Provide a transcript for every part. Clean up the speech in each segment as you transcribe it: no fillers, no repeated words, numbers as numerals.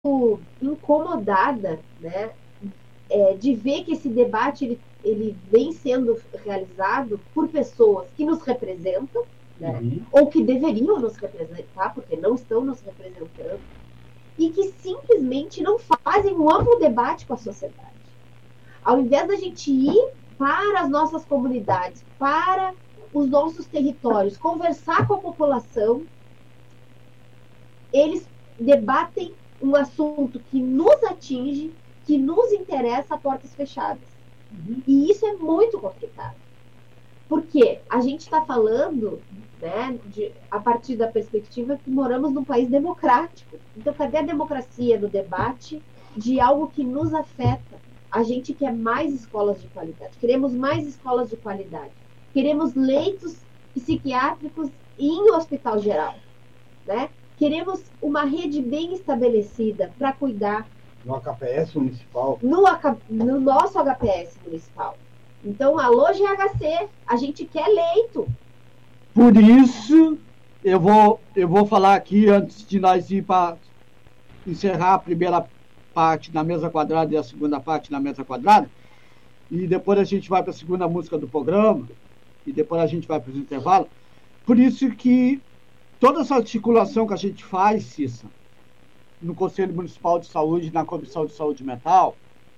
incomodada, né, de ver que esse debate ele vem sendo realizado por pessoas que nos representam, né, ou que deveriam nos representar, porque não estão nos representando, e que simplesmente não fazem um amplo debate com a sociedade. Ao invés da gente ir para as nossas comunidades, para os nossos territórios, conversar com a população, eles debatem um assunto que nos atinge, que nos interessa a portas fechadas. E isso é muito complicado. Porque a gente está falando, né, a partir da perspectiva que moramos num país democrático. Então, cadê a democracia no debate de algo que nos afeta? A gente quer mais escolas de qualidade. Queremos mais escolas de qualidade. Queremos leitos psiquiátricos em hospital geral, né? Queremos uma rede bem estabelecida para cuidar. No HPS municipal? No nosso HPS municipal. Então, alô, GHC, a gente quer leito. Por isso, eu vou falar aqui, antes de nós ir para encerrar a primeira parte da mesa quadrada e a segunda parte da mesa quadrada, e depois a gente vai para a segunda música do programa, e depois a gente vai para os intervalos. Por isso que toda essa articulação que a gente faz, Cissa, no Conselho Municipal de Saúde, na Comissão de Saúde Mental,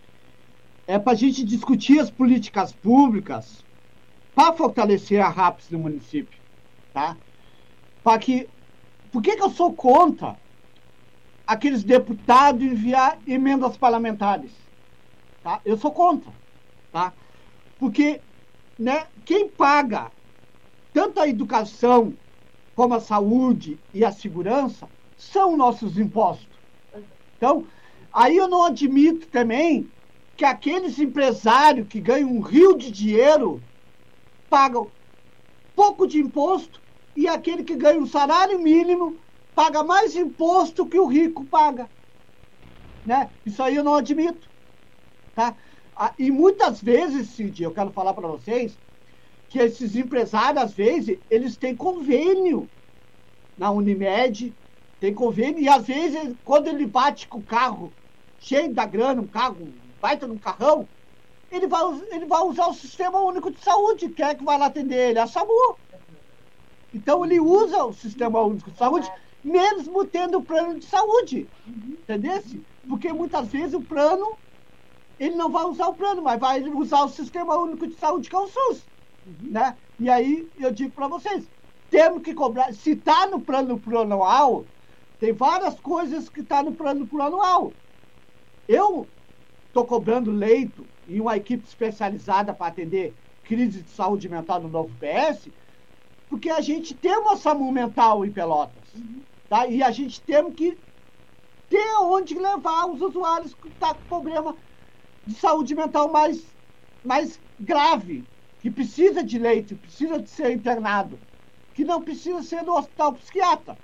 é para a gente discutir as políticas públicas para fortalecer a RAPS no município, tá? Por que eu sou contra aqueles deputados enviar emendas parlamentares? Tá? Eu sou contra, tá? Porque, né, quem paga tanto a educação como a saúde e a segurança são nossos impostos. Então, aí eu não admito também que aqueles empresários que ganham um rio de dinheiro pagam pouco de imposto e aquele que ganha um salário mínimo paga mais imposto que o rico paga. Né? Isso aí eu não admito. Tá? E muitas vezes, Cid, eu quero falar para vocês que esses empresários, às vezes, eles têm convênio na Unimed, tem convênio, e às vezes, quando ele bate com o carro cheio da grana, um carro, baita num carrão, ele vai usar o Sistema Único de Saúde. Quem é que vai lá atender ele? A SAMU. Então, ele usa o Sistema Único de Saúde, mesmo tendo o plano de saúde. Entendeu? Porque muitas vezes o plano, ele não vai usar o plano, mas vai usar o Sistema Único de Saúde, que é o SUS. Né? E aí, eu digo para vocês, temos que cobrar. Se está no plano plurianual, tem várias coisas que estão no plano plurianual. Eu estou cobrando leito e uma equipe especializada para atender crise de saúde mental no novo PS, porque a gente tem uma SAMU mental em Pelotas. Tá? E a gente tem que ter onde levar os usuários que estão com problema de saúde mental mais grave, que precisa de leito, precisa de ser internado, que não precisa ser no hospital psiquiatra.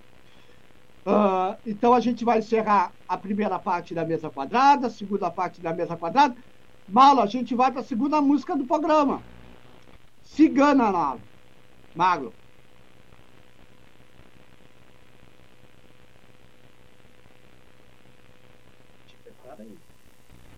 Então a gente vai encerrar a primeira parte da mesa quadrada, a segunda parte da mesa quadrada. Malo, a gente vai para a segunda música do programa. Cigana, Magro.